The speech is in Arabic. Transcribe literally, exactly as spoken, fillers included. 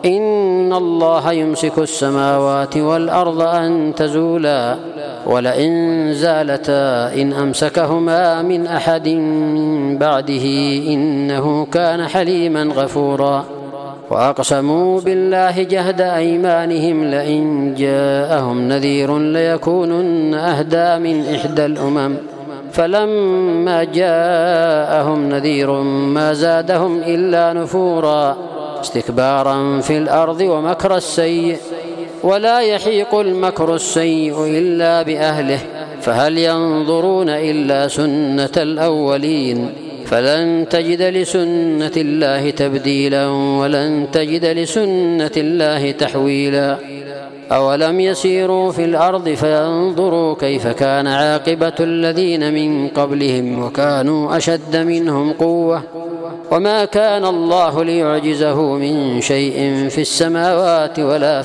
إن الله يمسك السماوات والأرض أن تزولا ولئن زالتا إن أمسكهما من أحد من بعده إنه كان حليما غفورا. وأقسموا بالله جهد أيمانهم لئن جاءهم نذير ليكونن أهدى من إحدى الأمم فلما جاءهم نذير ما زادهم إلا نفورا استكبارا في الأرض ومكر السيء ولا يحيق المكر السيء إلا بأهله فهل ينظرون إلا سنة الأولين فلن تجد لسنة الله تبديلا ولن تجد لسنة الله تحويلا. أولم يسيروا في الأرض فينظروا كيف كان عاقبة الذين من قبلهم وكانوا أشد منهم قوة وما كان الله ليعجزه من شيء في السماوات ولا